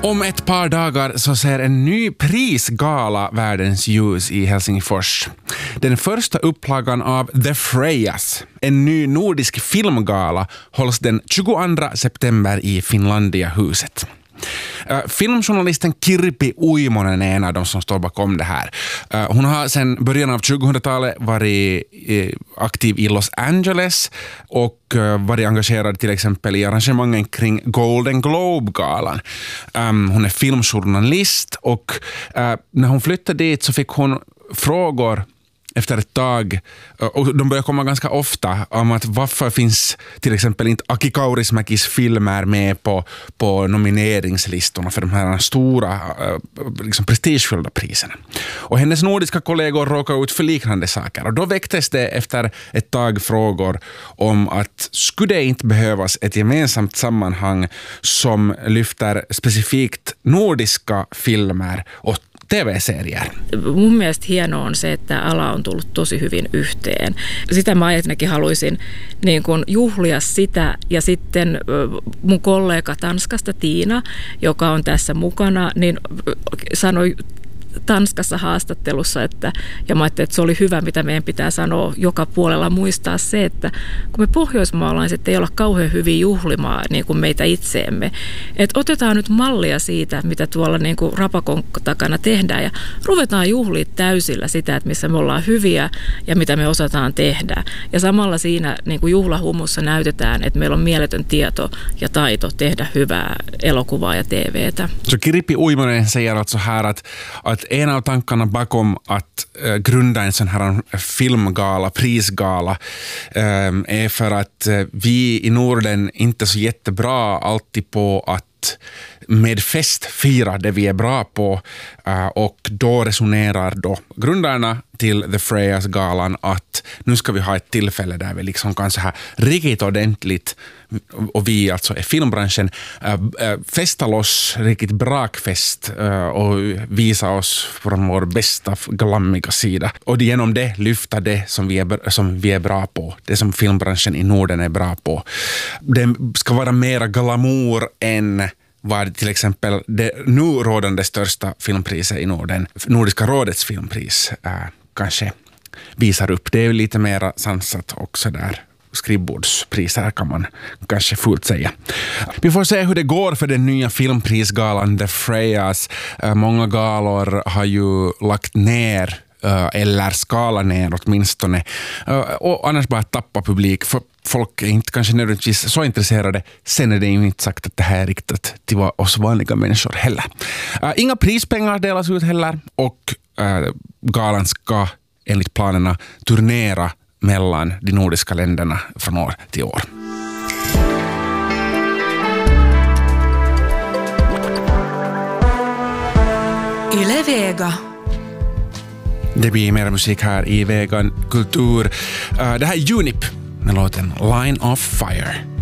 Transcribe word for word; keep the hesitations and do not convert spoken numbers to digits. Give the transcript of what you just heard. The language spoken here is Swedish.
Om ett par dagar så ser en ny prisgala världens ljus i Helsingfors. Den första upplagan av The Freyas, en ny nordisk filmgala, hålls den tjugoandra september i Finlandia-huset. Uh, filmjournalisten Kirpi Uimonen är en av de som står bakom det här. Uh, hon har sedan början av tjugohundratalet varit uh, aktiv i Los Angeles och uh, varit engagerad till exempel i arrangemangen kring Golden Globe-galan. Um, hon är filmjournalist och uh, när hon flyttade dit så fick hon frågor efter ett tag, och de börjar komma ganska ofta, om att varför finns till exempel inte Aki Kaurismäkis filmer med på, på nomineringslistorna för de här stora liksom prestigefyllda priserna. Och hennes nordiska kollegor råkar ut för liknande saker. Och då väcktes det efter ett tag frågor om att skulle det inte behövas ett gemensamt sammanhang som lyfter specifikt nordiska filmer och T V-serier. Mun mielestä hienoa on se, että ala on tullut tosi hyvin yhteen. Sitä mä ajattinakin haluaisin niin kun juhlia sitä, ja sitten mun kollega Tanskasta Tiina, joka on tässä mukana, niin sanoi Tanskassa haastattelussa, että, ja mä ajattelin, että se oli hyvä, mitä meidän pitää sanoa joka puolella, muistaa se, että kun me pohjoismaalaiset ei olla kauhean hyvin juhlimaan niin kuin meitä itseemme, että otetaan nyt mallia siitä, mitä tuolla niin kuin rapakon takana tehdään, ja ruvetaan juhlia täysillä sitä, että missä me ollaan hyviä ja mitä me osataan tehdä. Ja samalla siinä niin kuin juhlahumussa näytetään, että meillä on mieletön tieto ja taito tehdä hyvää elokuvaa ja T V:tä. Så Kirpi Uimonen säger alltså här att, att en av tankarna bakom att äh, grunda en sån här filmgala, prisgala, äh, är för att äh, vi i Norden inte är så jättebra alltid på att med fest fira det vi är bra på, uh, och då resonerar då grundarna till The Freyas galan att nu ska vi ha ett tillfälle där vi liksom kan så här riktigt ordentligt, och vi alltså är filmbranschen, uh, uh, festa loss, riktigt brakfest uh, och visa oss från vår bästa glammiga sida, och genom det lyfta det som vi, är, som vi är bra på, det som filmbranschen i Norden är bra på. Det ska vara mera glamour än vad till exempel det nu rådande största filmpriset i Norden, Nordiska rådets filmpris, äh, kanske visar upp. Det är lite mer sansat också där. Skrivbordspriser kan man kanske fullt säga. Vi får se hur det går för den nya filmprisgalan The Freyas. Äh, många galor har ju lagt ner Uh, eller skala ner åtminstone. Uh, och annars bara tappa publik, för folk är inte kanske nödvändigtvis så intresserade. Sen är det ju inte sagt att det här är riktat till oss vanliga människor heller. Uh, inga prispengar delas ut heller, och uh, galan ska enligt planerna turnera mellan de nordiska länderna från år till år. Yle Vega. Det blir mer musik här i Vegan Kultur. Uh, det här är Unip med låten Line of Fire.